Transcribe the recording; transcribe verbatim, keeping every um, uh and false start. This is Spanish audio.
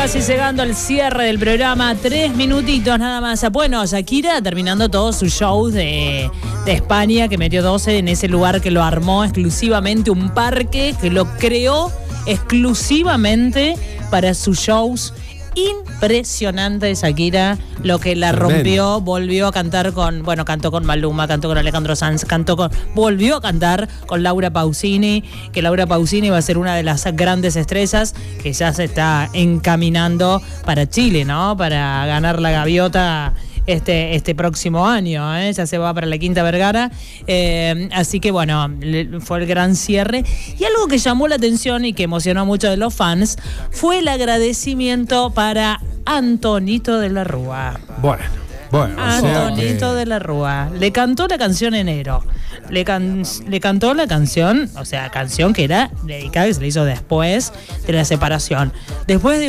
casi llegando al cierre del programa, tres minutitos nada más. Bueno, Shakira terminando todos sus shows de, de España, que metió doce en ese lugar que lo armó exclusivamente, un parque que lo creó exclusivamente para sus shows. Impresionante Shakira, lo que la rompió, volvió a cantar con, bueno, cantó con Maluma, cantó con Alejandro Sanz, cantó con, volvió a cantar con Laura Pausini, que Laura Pausini va a ser una de las grandes estrellas que ya se está encaminando para Chile, ¿no? Para ganar la gaviota este, este próximo año, ¿eh? Ya se va para la Quinta Vergara, eh, así que bueno, fue el gran cierre. Y algo que llamó la atención y que emocionó a muchos de los fans fue el agradecimiento para Antonito de la Rúa. Bueno, bueno. Antonito o sea que... de la Rúa. Le cantó la canción Enero. Le, can, le cantó la canción, o sea, canción que era dedicada, que se le hizo después de la separación. Después de